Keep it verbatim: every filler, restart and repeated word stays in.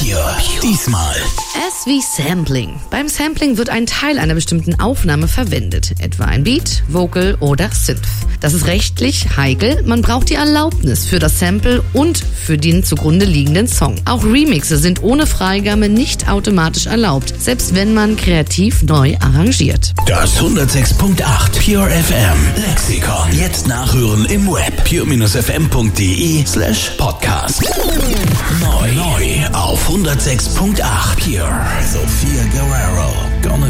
Pure. Diesmal S wie Sampling. Beim Sampling wird ein Teil einer bestimmten Aufnahme verwendet, etwa ein Beat, Vocal oder Synth. Das ist rechtlich heikel, man braucht die Erlaubnis für das Sample und für den zugrunde liegenden Song. Auch Remixe sind ohne Freigabe nicht automatisch erlaubt, selbst wenn man kreativ neu arrangiert. das hundertsechs Komma acht Pure F M Lexikon. Jetzt nachhören im Web pure-fm.de slash podcast. Neu, neu auf hundertsechs Komma acht Pure. Sophia Guerrero.